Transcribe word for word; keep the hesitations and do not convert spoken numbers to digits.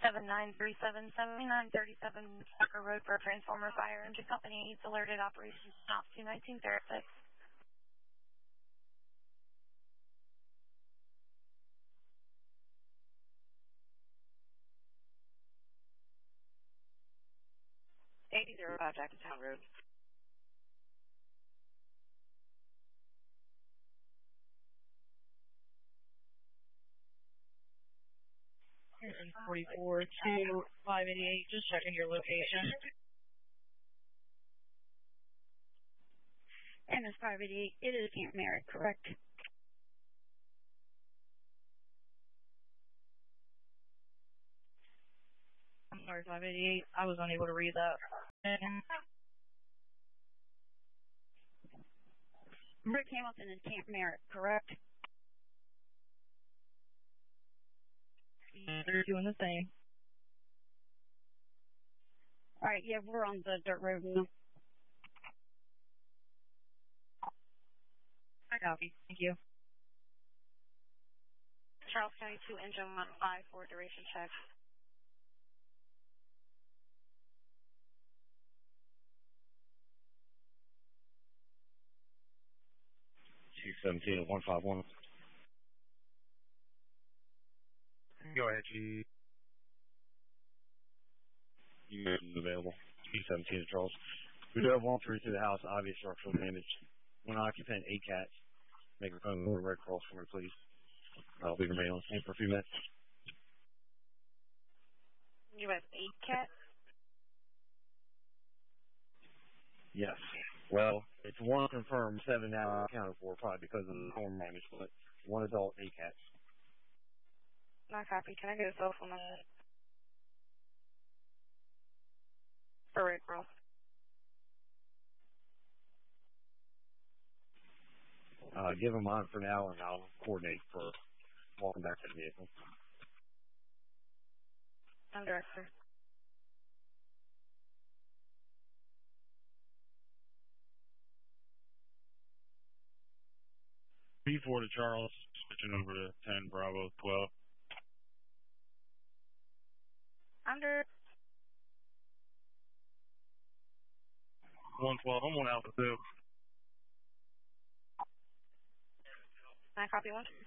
seven nine three seven, seven nine three seven Tucker Road for a transformer fire. Engine company needs alerted operations stop to nineteen thirty-six. eight zero five Jackson Road. forty-four two five eighty-eight, just checking your location. And it's five eighty-eight, it is Camp Merritt, correct? I'm sorry, five eighty-eight, I was unable to read that. Rick Hamilton is Camp Merritt, correct? They're doing the same. All right, yeah, we're on the dirt road now. I copy. Thank you. Charles County two, engine one five for duration check. two seventeen one five one. Go ahead, G. You is available. two seventeen Charles. We do have one through to the house, obvious structural damage. One occupant, eight cats. Make a phone over Red Cross for me, please. I'll be remaining on scene for a few minutes. You have eight cats? Yes. Well, it's one confirmed, seven now accounted for, probably because of the storm damage, but one adult, eight cats. Not copy. Can I get a cell phone number? For Red Cross. Uh, give them mine for now, and I'll coordinate for walking back to the vehicle. I'm director. B four to Charles, switching over to ten Bravo twelve. Under. one twelve, I'm on Alpha two. Can I copy one?